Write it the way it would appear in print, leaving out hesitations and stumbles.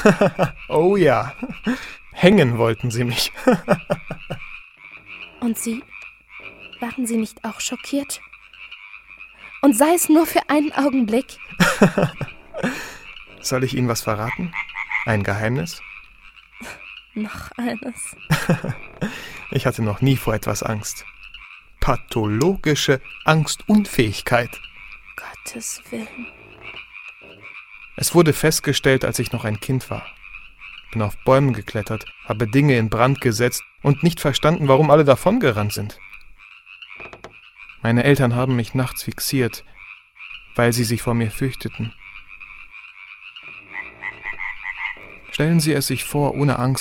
Oh ja, hängen wollten sie mich. Und Sie? Waren Sie nicht auch schockiert? Und sei es nur für einen Augenblick? Soll ich Ihnen was verraten? Ein Geheimnis? Noch eines. Ich hatte noch nie vor etwas Angst. Pathologische Angstunfähigkeit. Gottes Willen. Es wurde festgestellt, als ich noch ein Kind war. Bin auf Bäumen geklettert, habe Dinge in Brand gesetzt und nicht verstanden, warum alle davongerannt sind. Meine Eltern haben mich nachts fixiert, weil sie sich vor mir fürchteten. Stellen Sie es sich vor, ohne Angst